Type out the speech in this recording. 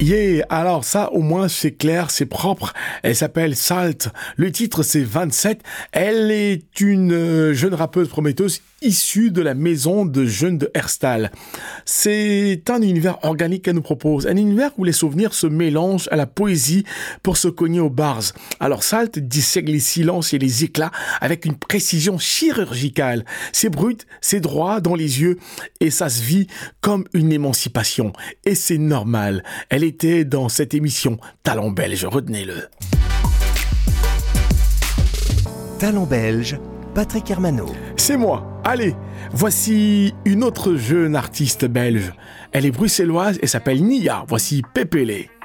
Yeah, alors ça au moins c'est clair, c'est propre. Elle s'appelle Salt. Le titre c'est 27. Elle est une jeune rappeuse prometteuse issue de la maison de jeunes de Herstal. C'est un univers organique qu'elle nous propose. Un univers où les souvenirs se mélangent à la poésie pour se cogner aux bars. Alors Salt dissèque les silences et les éclats avec une précision chirurgicale. C'est brut, c'est droit dans les yeux et ça se vit comme une émancipation. Et c'est normal. Elle était dans cette émission Talent Belge, retenez-le. Talent Belge, Patrick Hermano. C'est moi. Allez, voici une autre jeune artiste belge. Elle est bruxelloise et s'appelle Nia. Voici Pépélé.